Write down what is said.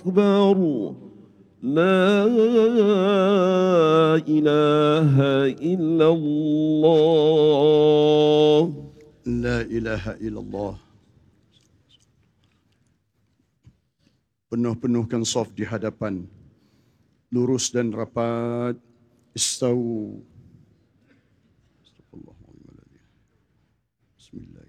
أكبر لا إله إلا الله. La ilaha illallah. Penuh-penuhkan saf di hadapan. Lurus dan rapat. Istau. Bismillah.